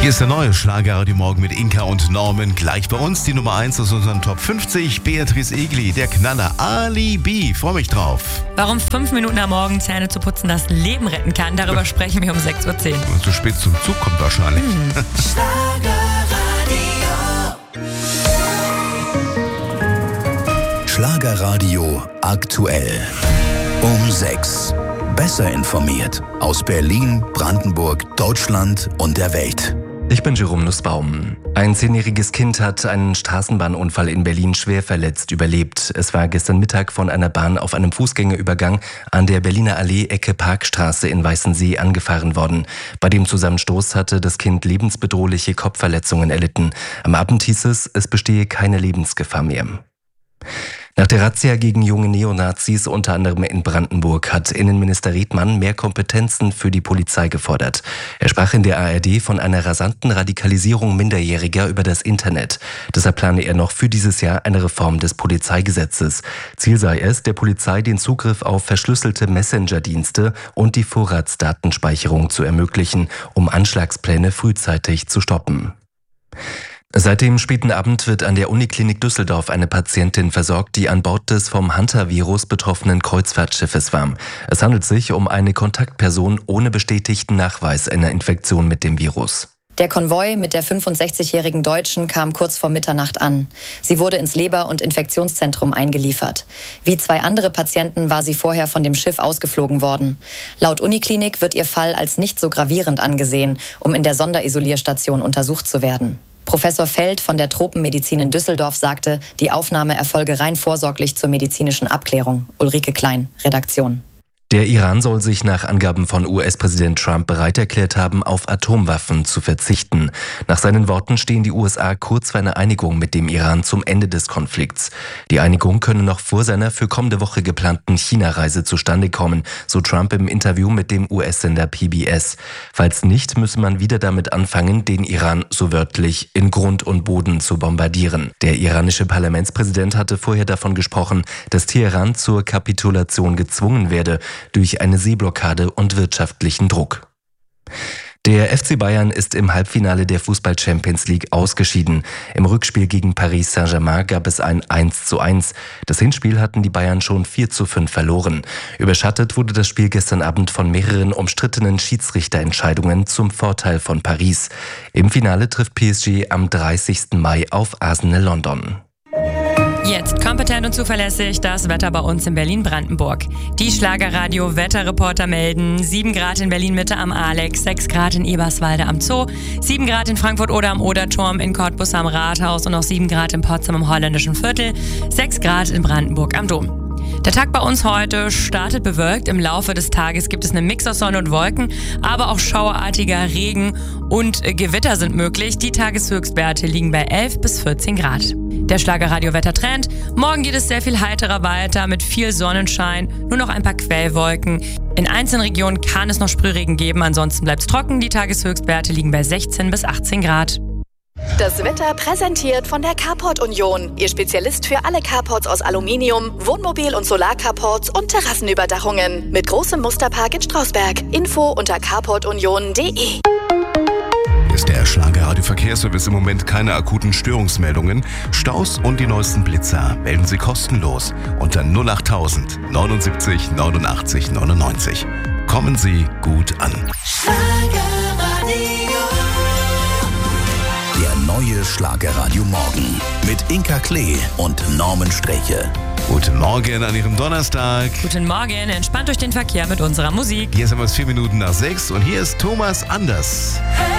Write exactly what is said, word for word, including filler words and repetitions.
Hier ist der neue Schlagerradio Morgen mit Inka und Norman. Gleich bei uns die Nummer eins aus unseren Top fünfzig. Beatrice Egli, der Knaller Alibi. Freue mich drauf. Warum fünf Minuten am Morgen Zähne zu putzen das Leben retten kann, darüber sprechen wir um sechs Uhr zehn. Und zu spät zum Zug kommt wahrscheinlich. Hm. Schlagerradio. Schlagerradio aktuell. Um sechs. Besser informiert. Aus Berlin, Brandenburg, Deutschland und der Welt. Ich bin Jerome Nussbaum. Ein zehnjähriges Kind hat einen Straßenbahnunfall in Berlin schwer verletzt überlebt. Es war gestern Mittag von einer Bahn auf einem Fußgängerübergang an der Berliner Allee Ecke Parkstraße in Weißensee angefahren worden. Bei dem Zusammenstoß hatte das Kind lebensbedrohliche Kopfverletzungen erlitten. Am Abend hieß es, es bestehe keine Lebensgefahr mehr. Nach der Razzia gegen junge Neonazis, unter anderem in Brandenburg, hat Innenminister Redmann mehr Kompetenzen für die Polizei gefordert. Er sprach in der A R D von einer rasanten Radikalisierung Minderjähriger über das Internet. Deshalb plane er noch für dieses Jahr eine Reform des Polizeigesetzes. Ziel sei es, der Polizei den Zugriff auf verschlüsselte Messenger-Dienste und die Vorratsdatenspeicherung zu ermöglichen, um Anschlagspläne frühzeitig zu stoppen. Seit dem späten Abend wird an der Uniklinik Düsseldorf eine Patientin versorgt, die an Bord des vom Hunter-Virus betroffenen Kreuzfahrtschiffes war. Es handelt sich um eine Kontaktperson ohne bestätigten Nachweis einer Infektion mit dem Virus. Der Konvoi mit der fünfundsechzigjährigen Deutschen kam kurz vor Mitternacht an. Sie wurde ins Leber- und Infektionszentrum eingeliefert. Wie zwei andere Patienten war sie vorher von dem Schiff ausgeflogen worden. Laut Uniklinik wird ihr Fall als nicht so gravierend angesehen, um in der Sonderisolierstation untersucht zu werden. Professor Feld von der Tropenmedizin in Düsseldorf sagte, die Aufnahme erfolge rein vorsorglich zur medizinischen Abklärung. Ulrike Klein, Redaktion. Der Iran soll sich nach Angaben von U S-Präsident Trump bereit erklärt haben, auf Atomwaffen zu verzichten. Nach seinen Worten stehen die U S A kurz vor einer Einigung mit dem Iran zum Ende des Konflikts. Die Einigung könne noch vor seiner für kommende Woche geplanten China-Reise zustande kommen, so Trump im Interview mit dem U S-Sender P B S. Falls nicht, müsse man wieder damit anfangen, den Iran so wörtlich in Grund und Boden zu bombardieren. Der iranische Parlamentspräsident hatte vorher davon gesprochen, dass Teheran zur Kapitulation gezwungen werde, durch eine Seeblockade und wirtschaftlichen Druck. Der F C Bayern ist im Halbfinale der Fußball-Champions League ausgeschieden. Im Rückspiel gegen Paris Saint-Germain gab es ein eins zu eins. Das Hinspiel hatten die Bayern schon vier zu fünf verloren. Überschattet wurde das Spiel gestern Abend von mehreren umstrittenen Schiedsrichterentscheidungen zum Vorteil von Paris. Im Finale trifft P S G am dreißigsten Mai auf Arsenal London. Jetzt kompetent und zuverlässig das Wetter bei uns in Berlin-Brandenburg. Die Schlagerradio-Wetterreporter melden sieben Grad in Berlin-Mitte am Alex, sechs Grad in Eberswalde am Zoo, sieben Grad in Frankfurt oder am Oderturm, in Cottbus am Rathaus und noch sieben Grad in Potsdam im Holländischen Viertel, sechs Grad in Brandenburg am Dom. Der Tag bei uns heute startet bewölkt. Im Laufe des Tages gibt es einen Mix aus Sonne und Wolken, aber auch schauerartiger Regen und Gewitter sind möglich. Die Tageshöchstwerte liegen bei elf bis vierzehn Grad. Der Schlagerradio-Wettertrend. Morgen geht es sehr viel heiterer weiter mit viel Sonnenschein, nur noch ein paar Quellwolken. In einzelnen Regionen kann es noch Sprühregen geben, ansonsten bleibt es trocken. Die Tageshöchstwerte liegen bei sechzehn bis achtzehn Grad. Das Wetter präsentiert von der Carport Union. Ihr Spezialist für alle Carports aus Aluminium, Wohnmobil- und Solarcarports und Terrassenüberdachungen. Mit großem Musterpark in Strausberg. Info unter carport union punkt de. Ist der Schlagerradio-Verkehrsservice im Moment keine akuten Störungsmeldungen? Staus und die neuesten Blitzer melden Sie kostenlos unter null acht tausend neunundsiebzig neunundachtzig neunundneunzig. Kommen Sie gut an. Der neue Schlagerradio Morgen mit Inka Klee und Norman Streche. Guten Morgen an Ihrem Donnerstag. Guten Morgen, entspannt durch den Verkehr mit unserer Musik. Hier sind wir es vier Minuten nach sechs und hier ist Thomas Anders.